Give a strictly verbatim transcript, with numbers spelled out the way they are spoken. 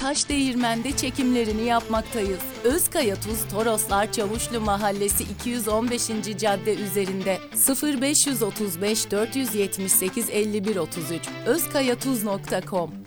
Taşdeğirmen'de çekimlerini yapmaktayız. Özkaya Tuz, Toroslar Çavuşlu Mahallesi iki yüz on beşinci cadde üzerinde sıfır beş otuz beş dört yüz yetmiş sekiz elli bir otuz üç özkayatuz nokta com